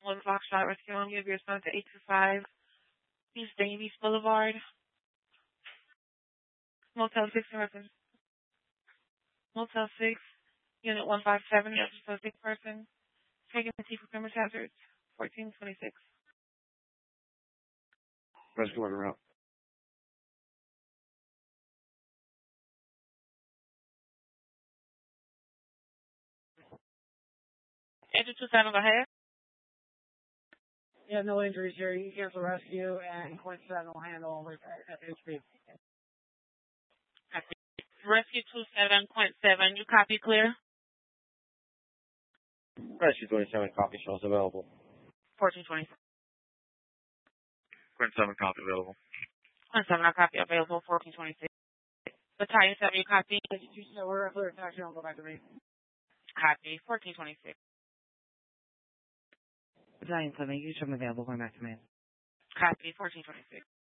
One Foxtrot Rescue on you. Your response to 825 East Davies Boulevard. Motel 6 in reference. Motel 6, Unit 157, reference to a sick person. Taking the for criminal hazards. 1426. Rescue order out. Agent 27, go ahead. Yeah, no injuries here. You can cancel rescue, and point 7 will handle HP. Rescue 27.7, you copy clear? Rescue 27 copy shows available. 1426. Point 7 copy available. 27, I copy available. 1426. Battalion 7, you copy? No, we're clear. Action, I'll go back to me. Copy. 1426. Battalion 7, you should be available. Going back to me. Copy. 1426.